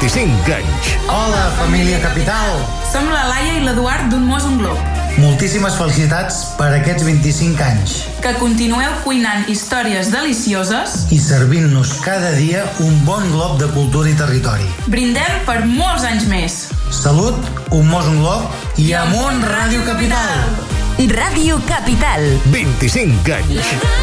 25 anys. Hola, família Capital! Som la Laia i l'Eduard d'Un Mos Un Glob. Moltíssimes felicitats per aquests 25 anys. Que continueu cuinant històries delicioses i servint-nos cada dia un bon glob de cultura i territori. Brindem per molts anys més. Salut, Un Mos Un Glob i amunt Ràdio Capital! Ràdio Capital. 25 anys.